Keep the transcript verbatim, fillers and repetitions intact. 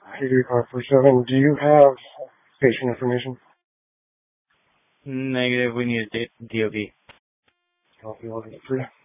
K three five four seven, do you have patient information? Negative, we need a D- DOB. Copy one three.